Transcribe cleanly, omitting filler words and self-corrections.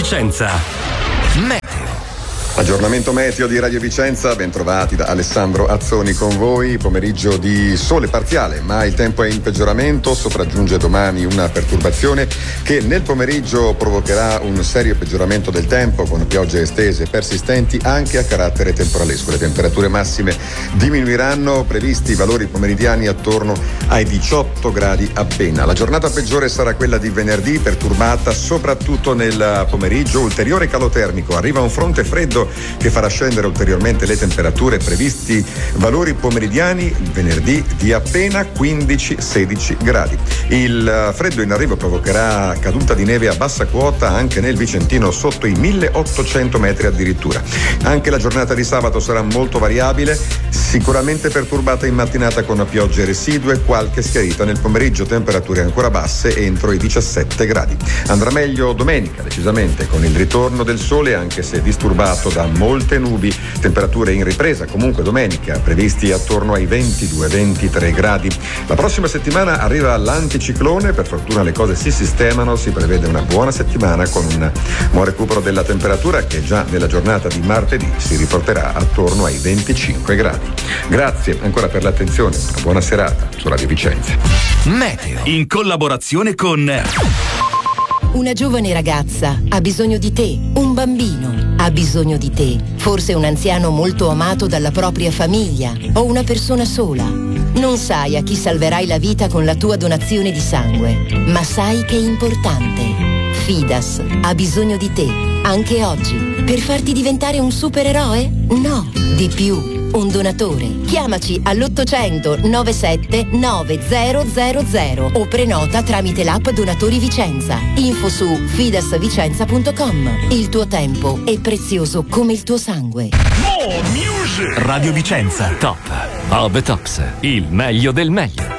Vicenza. Meteo. Aggiornamento meteo di Radio Vicenza, bentrovati da Alessandro Azzoni con voi. Pomeriggio di sole parziale, ma il tempo è in peggioramento. Sopraggiunge domani una perturbazione che nel pomeriggio provocherà un serio peggioramento del tempo, con piogge estese persistenti anche a carattere temporalesco. Le temperature massime diminuiranno, previsti valori pomeridiani attorno ai 18 gradi appena. La giornata peggiore sarà quella di venerdì, perturbata soprattutto nel pomeriggio. Ulteriore calo termico, arriva un fronte freddo che farà scendere ulteriormente le temperature, previsti valori pomeridiani venerdì di appena 15-16 gradi. Il freddo in arrivo provocherà caduta di neve a bassa quota anche nel Vicentino, sotto i 1800 metri addirittura. Anche la giornata di sabato sarà molto variabile, sicuramente perturbata in mattinata con piogge residue, qualche schiarita nel pomeriggio, temperature ancora basse entro i 17 gradi. Andrà meglio domenica, decisamente, con il ritorno del sole, anche se disturbato da molte nubi, temperature in ripresa comunque domenica, previsti attorno ai 22-23 gradi. La prossima settimana arriva l'anticiclone, per fortuna le cose si sistemano, si prevede una buona settimana con un buon recupero della temperatura che già nella giornata di martedì si riporterà attorno ai 25 gradi. Grazie ancora per l'attenzione, una buona serata su Radio Vicenza. Meteo, in collaborazione con... Una giovane ragazza ha bisogno di te, un bambino ha bisogno di te, forse un anziano molto amato dalla propria famiglia o una persona sola. Non sai a chi salverai la vita con la tua donazione di sangue, ma sai che è importante. Fidas ha bisogno di te, anche oggi, per farti diventare un supereroe? No, di più. Un donatore. Chiamaci all'800 97 9000 o prenota tramite l'app Donatori Vicenza. Info su fidasvicenza.com. Il tuo tempo è prezioso come il tuo sangue. Radio Vicenza, top of the tops, il meglio del meglio.